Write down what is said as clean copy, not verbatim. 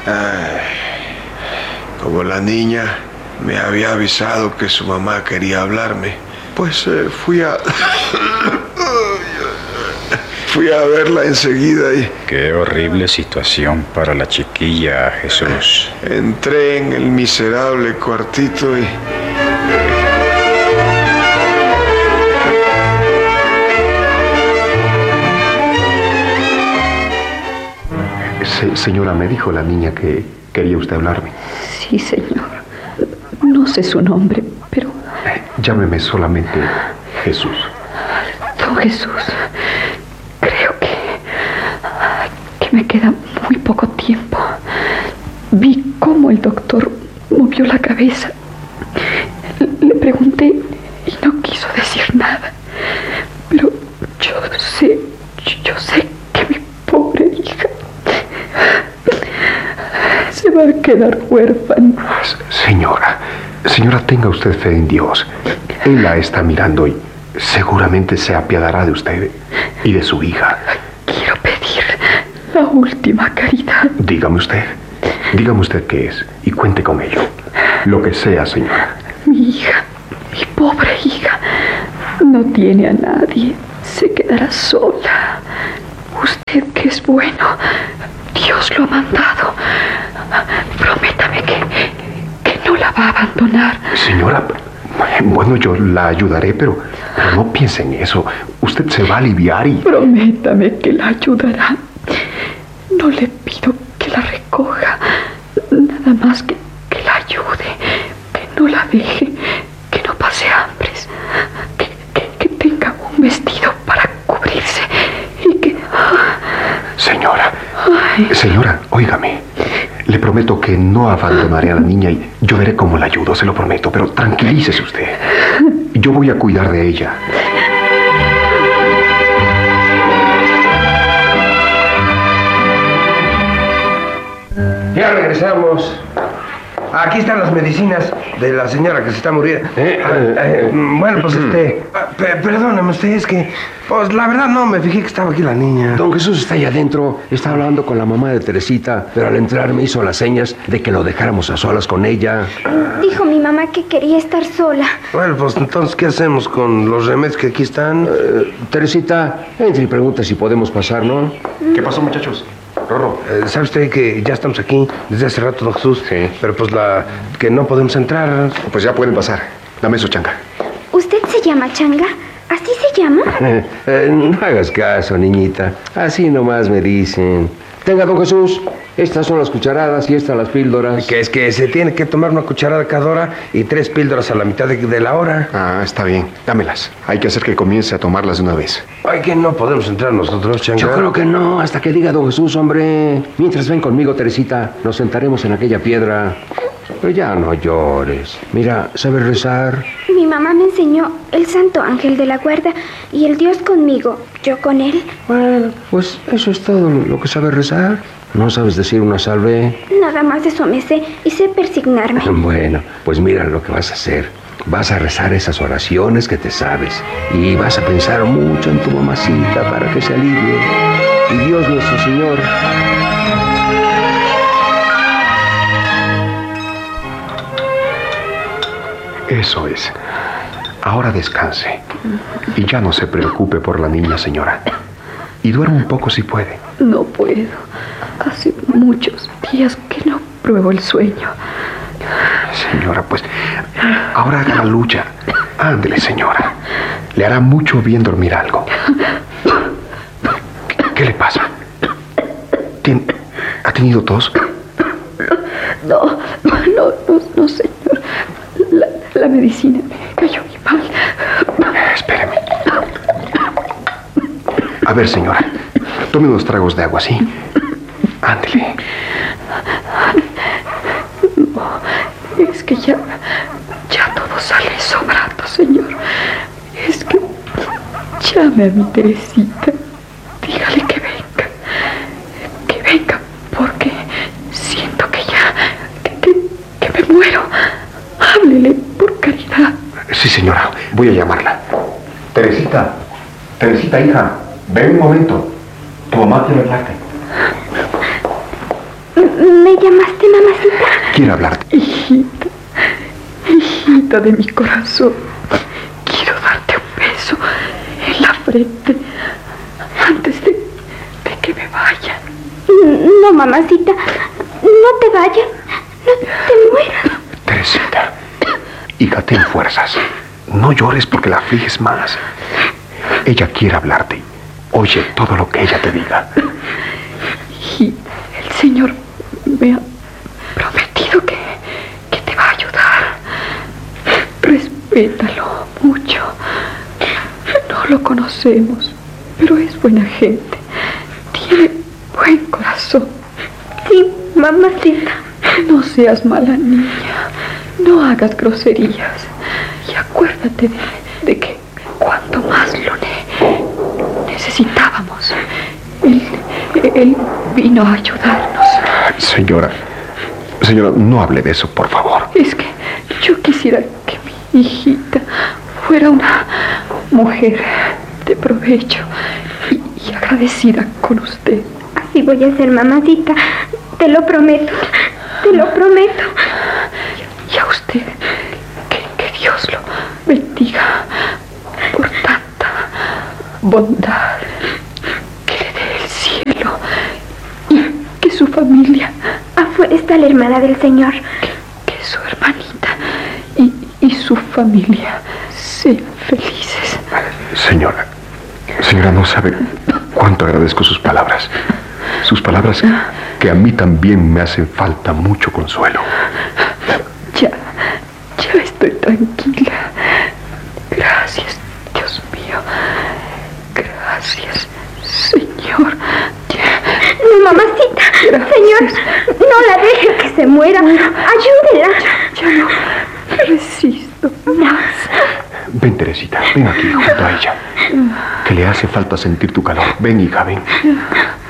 Ay, como la niña me había avisado que su mamá quería hablarme, pues fui a verla enseguida y... Qué horrible situación para la chiquilla, Jesús. Entré en el miserable cuartito y... Señora, me dijo la niña que quería usted hablarme. Sí, señor. No sé su nombre, pero... Llámeme solamente Jesús. Don Jesús, creo que me queda muy poco tiempo. Vi cómo el doctor movió la cabeza. Le pregunté y no quiso decir nada. Pero yo sé que mi pobre hija se va a quedar huérfana. Señora, tenga usted fe en Dios. Él la está mirando y seguramente se apiadará de usted y de su hija. Quiero pedir la última caridad. Dígame usted qué es y cuente con ello. Lo que sea, señora. Mi hija, mi pobre hija, no tiene a nadie. Se quedará sola. Usted que es bueno, Dios lo ha mandado. Prométame que no la va a abandonar. Señora, bueno, yo la ayudaré, pero no piense en eso. Usted se va a aliviar y... Prométame que la ayudará. No le pido que la recoja, nada más que la ayude, que no la deje, que no pase hambres, que tenga un vestido para cubrirse y que... Señora, óigame. Le prometo que no abandonaré a la niña y yo veré cómo la ayudo, se lo prometo, pero tranquilícese usted. Yo voy a cuidar de ella. Ya regresamos. Aquí están las medicinas de la señora que se está muriendo. Bueno, pues perdóname usted, es que... Pues la verdad no me fijé que estaba aquí la niña. Don Jesús está allá adentro, está hablando con la mamá de Teresita, pero al entrar me hizo las señas de que lo dejáramos a solas con ella. Dijo mi mamá que quería estar sola. Bueno, pues entonces, ¿qué hacemos con los remedios que aquí están? Teresita, entra y pregunta si podemos pasar, ¿no? ¿Qué pasó, muchachos? Rorro. ¿Sabe usted que ya estamos aquí desde hace rato, don Jesús? Sí. Pero pues que no podemos entrar. Pues ya pueden pasar. Dame su changa. ¿Usted se llama Changa? ¿Así se llama? No hagas caso, niñita. Así nomás me dicen. Tenga, don Jesús, estas son las cucharadas y estas las píldoras. Que es que se tiene que tomar una cucharada cada hora y 3 píldoras a la mitad de la hora. Ah, está bien. Dámelas. Hay que hacer que comience a tomarlas de una vez. Ay, que no podemos entrar nosotros, Changa. Yo creo que no, hasta que diga don Jesús, hombre. Mientras ven conmigo, Teresita, nos sentaremos en aquella piedra. Pero ya no llores. Mira, ¿sabes rezar? Mi mamá me enseñó el santo ángel de la guarda y el Dios conmigo, yo con él. Bueno, pues eso es todo lo que sabes rezar. ¿No sabes decir una salve? Nada más de eso me sé y sé persignarme. Bueno, pues mira lo que vas a hacer. Vas a rezar esas oraciones que te sabes y vas a pensar mucho en tu mamacita para que se alivie. Y Dios nuestro Señor... Eso es. Ahora descanse. Y ya no se preocupe por la niña, señora. Y duerma un poco si puede. No puedo. Hace muchos días que no pruebo el sueño. Señora, pues ahora haga la lucha. Ándele, señora. Le hará mucho bien dormir algo. ¿Qué le pasa? ¿Ha tenido tos? No, señor. La medicina me cayó muy mal. Espéreme. A ver, señora. Tome unos tragos de agua, ¿sí? Ándele. No, es que ya todo sale sobrando, señor. Es que llame a mi Teresita. Dígale que venga. Que venga, porque siento que me muero. Háblele, por caridad. Sí, señora. Voy a llamarla. Teresita, hija. Ven un momento. Tu mamá quiere hablarte. ¿Me llamaste, mamacita? Quiere hablarte. Hijita, hijita de mi corazón, quiero darte un beso en la frente antes de que me vaya. No, mamacita, no te vayas, no te mueras. Teresita, hija, ten fuerzas. No llores porque la afliges más. Ella quiere hablarte. Oye todo lo que ella te diga. Y el Señor me ha prometido que te va a ayudar. Respétalo mucho. No lo conocemos, pero es buena gente. Tiene buen corazón. Sí, mamacita. No seas mala niña. No hagas groserías. Y acuérdate de que cuanto más lo necesitábamos, él vino a ayudarnos. Señora, no hable de eso, por favor. Es que yo quisiera que mi hijita fuera una mujer de provecho y agradecida con usted. Así voy a ser, mamacita. Te lo prometo. Te lo prometo. Y a usted, que Dios lo bendiga por tanta bondad que le dé el cielo y que su familia... Afuera está la hermana del Señor. Que su hermanita y su familia sean felices. Señora, no sabe cuánto agradezco sus palabras. Sus palabras que a mí también me hacen falta mucho consuelo. Ya estoy tranquila. Gracias, Dios mío. Gracias, Señor. No, mamacita. Gracias. Señor, no la deje que se muera. Ayúdela. Ya no resisto más. Ven, Teresita, ven aquí junto a ella. Que le hace falta sentir tu calor. Ven, hija, ven.